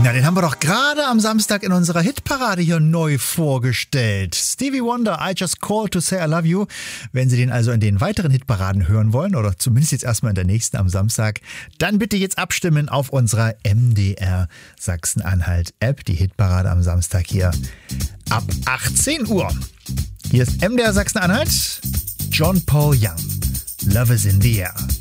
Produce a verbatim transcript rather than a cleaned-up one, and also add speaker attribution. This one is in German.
Speaker 1: Na, den haben wir doch gerade am Samstag in unserer Hitparade hier neu vorgestellt. Stevie Wonder, I Just Called to Say I Love You. Wenn Sie den also in den weiteren Hitparaden hören wollen, oder zumindest jetzt erstmal in der nächsten am Samstag, dann bitte jetzt abstimmen auf unserer M D R Sachsen-Anhalt-App. Die Hitparade am Samstag hier ab achtzehn Uhr. Hier ist M D R Sachsen-Anhalt, John Paul Young, Love is in the Air.